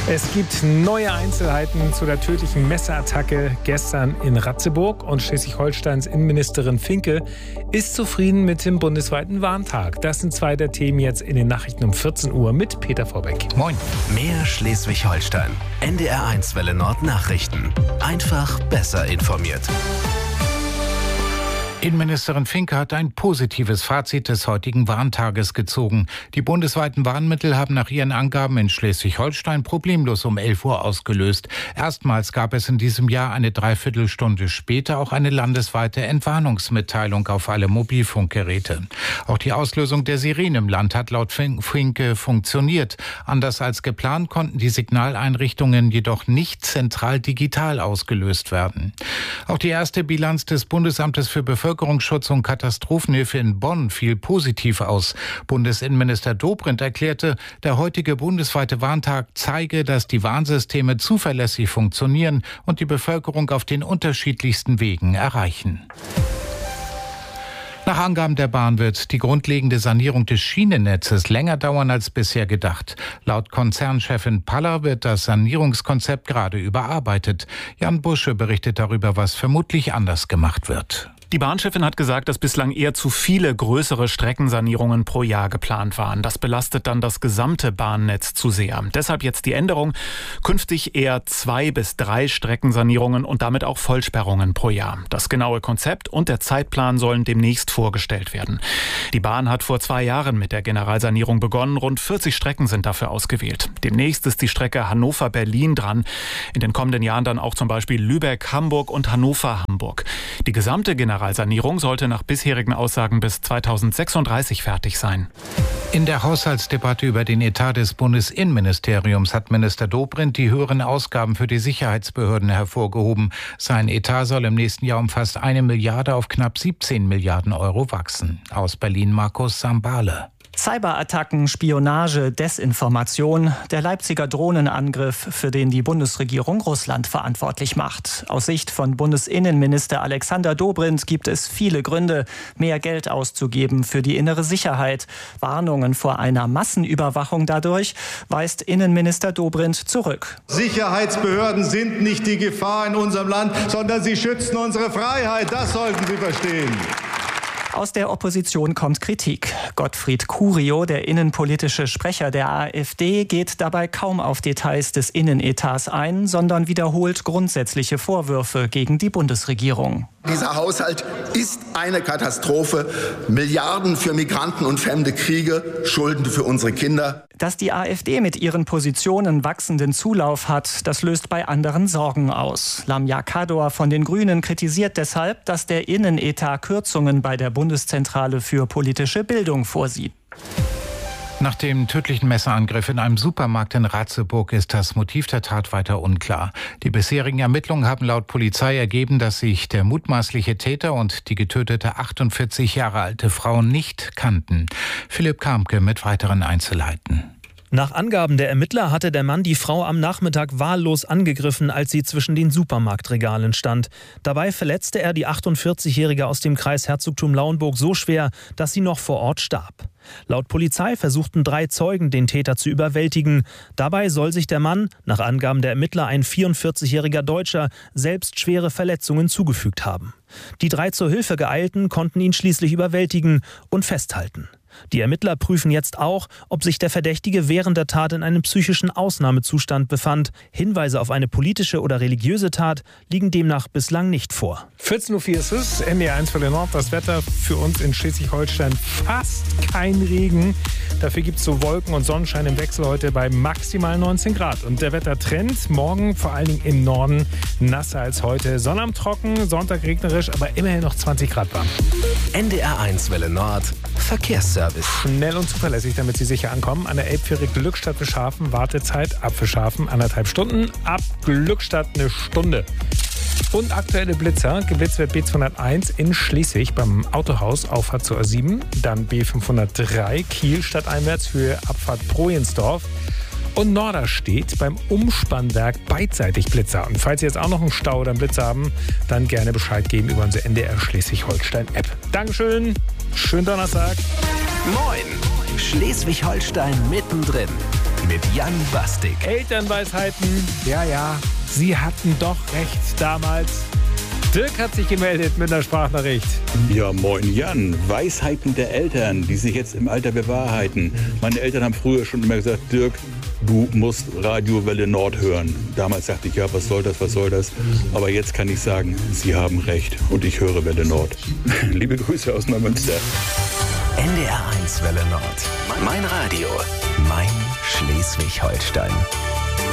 Es gibt neue Einzelheiten zu der tödlichen Messerattacke gestern in Ratzeburg und Schleswig-Holsteins Innenministerin Finke ist zufrieden mit dem bundesweiten Warntag. Das sind zwei der Themen jetzt in den Nachrichten um 14 Uhr mit Peter Vorbeck. Moin. Mehr Schleswig-Holstein. NDR1 Welle Nord Nachrichten. Einfach besser informiert. Innenministerin Finke hat ein positives Fazit des heutigen Warntages gezogen. Die bundesweiten Warnmittel haben nach ihren Angaben in Schleswig-Holstein problemlos um 11 Uhr ausgelöst. Erstmals gab es in diesem Jahr eine Dreiviertelstunde später auch eine landesweite Entwarnungsmitteilung auf alle Mobilfunkgeräte. Auch die Auslösung der Sirene im Land hat laut Finke funktioniert. Anders als geplant konnten die Signaleinrichtungen jedoch nicht zentral digital ausgelöst werden. Auch die erste Bilanz des Bundesamtes für Bevölkerungsschutz und Katastrophenhilfe in Bonn fiel positiv aus. Bundesinnenminister Dobrindt erklärte, der heutige bundesweite Warntag zeige, dass die Warnsysteme zuverlässig funktionieren und die Bevölkerung auf den unterschiedlichsten Wegen erreichen. Nach Angaben der Bahn wird die grundlegende Sanierung des Schienennetzes länger dauern als bisher gedacht. Laut Konzernchefin Paller wird das Sanierungskonzept gerade überarbeitet. Jan Busche berichtet darüber, was vermutlich anders gemacht wird. Die Bahnchefin hat gesagt, dass bislang eher zu viele größere Streckensanierungen pro Jahr geplant waren. Das belastet dann das gesamte Bahnnetz zu sehr. Deshalb jetzt die Änderung. Künftig eher 2 bis 3 Streckensanierungen und damit auch Vollsperrungen pro Jahr. Das genaue Konzept und der Zeitplan sollen demnächst vorgestellt werden. Die Bahn hat vor 2 Jahren mit der Generalsanierung begonnen. Rund 40 Strecken sind dafür ausgewählt. Demnächst ist die Strecke Hannover-Berlin dran. In den kommenden Jahren dann auch zum Beispiel Lübeck-Hamburg und Hannover-Hamburg. Die gesamte Generalsanierung sollte nach bisherigen Aussagen bis 2036 fertig sein. In der Haushaltsdebatte über den Etat des Bundesinnenministeriums hat Minister Dobrindt die höheren Ausgaben für die Sicherheitsbehörden hervorgehoben. Sein Etat soll im nächsten Jahr um fast 1 Milliarde auf knapp 17 Milliarden Euro wachsen. Aus Berlin Markus Sambale. Cyberattacken, Spionage, Desinformation, der Leipziger Drohnenangriff, für den die Bundesregierung Russland verantwortlich macht. Aus Sicht von Bundesinnenminister Alexander Dobrindt gibt es viele Gründe, mehr Geld auszugeben für die innere Sicherheit. Warnungen vor einer Massenüberwachung dadurch weist Innenminister Dobrindt zurück. Sicherheitsbehörden sind nicht die Gefahr in unserem Land, sondern sie schützen unsere Freiheit. Das sollten Sie verstehen. Aus der Opposition kommt Kritik. Gottfried Curio, der innenpolitische Sprecher der AfD, geht dabei kaum auf Details des Innenetats ein, sondern wiederholt grundsätzliche Vorwürfe gegen die Bundesregierung. Dieser Haushalt ist eine Katastrophe. Milliarden für Migranten und fremde Kriege, Schulden für unsere Kinder. Dass die AfD mit ihren Positionen wachsenden Zulauf hat, das löst bei anderen Sorgen aus. Lamia Kador von den Grünen kritisiert deshalb, dass der Innenetat Kürzungen bei der Bundeszentrale für politische Bildung vorsieht. Nach dem tödlichen Messerangriff in einem Supermarkt in Ratzeburg ist das Motiv der Tat weiter unklar. Die bisherigen Ermittlungen haben laut Polizei ergeben, dass sich der mutmaßliche Täter und die getötete 48 Jahre alte Frau nicht kannten. Philipp Kamke mit weiteren Einzelheiten. Nach Angaben der Ermittler hatte der Mann die Frau am Nachmittag wahllos angegriffen, als sie zwischen den Supermarktregalen stand. Dabei verletzte er die 48-Jährige aus dem Kreis Herzogtum Lauenburg so schwer, dass sie noch vor Ort starb. Laut Polizei versuchten 3 Zeugen, den Täter zu überwältigen. Dabei soll sich der Mann, nach Angaben der Ermittler ein 44-jähriger Deutscher, selbst schwere Verletzungen zugefügt haben. Die 3 zur Hilfe geeilten konnten ihn schließlich überwältigen und festhalten. Die Ermittler prüfen jetzt auch, ob sich der Verdächtige während der Tat in einem psychischen Ausnahmezustand befand. Hinweise auf eine politische oder religiöse Tat liegen demnach bislang nicht vor. 14.04 Uhr ist es, NDR1 Welle Nord. Das Wetter für uns in Schleswig-Holstein fast kein Regen. Dafür gibt es so Wolken und Sonnenschein im Wechsel heute bei maximal 19 Grad. Und der Wettertrend morgen vor allen Dingen im Norden nasser als heute. Sonne am Trocken, Sonntag regnerisch, aber immerhin noch 20 Grad warm. NDR1 Welle Nord Verkehrsservice. Schnell und zuverlässig, damit Sie sicher ankommen. An der Elbfähre Glückstadt Fischhafen, Wartezeit ab Fischhafen 1,5 Stunden, ab Glückstadt 1 Stunde. Und aktuelle Blitzer, geblitzt wird B201 in Schleswig beim Autohaus, Auffahrt zur A7, dann B503 Kiel stadteinwärts für Abfahrt Projensdorf. Und Norderstedt beim Umspannwerk beidseitig Blitzer. Und falls Sie jetzt auch noch einen Stau oder einen Blitzer haben, dann gerne Bescheid geben über unsere NDR Schleswig-Holstein-App. Dankeschön, schönen Donnerstag. Moin, Schleswig-Holstein mittendrin. mit Jan Bastik. Elternweisheiten, ja, sie hatten doch recht damals. Dirk hat sich gemeldet mit einer Sprachnachricht. Ja, moin Jan. Weisheiten der Eltern, die sich jetzt im Alter bewahrheiten. Meine Eltern haben früher schon immer gesagt, Dirk, du musst Radio Welle Nord hören. Damals dachte ich, ja, was soll das? Aber jetzt kann ich sagen, sie haben recht und ich höre Welle Nord. Liebe Grüße aus Neumünster. NDR 1 Welle Nord. Mein Radio. Mein Schleswig-Holstein.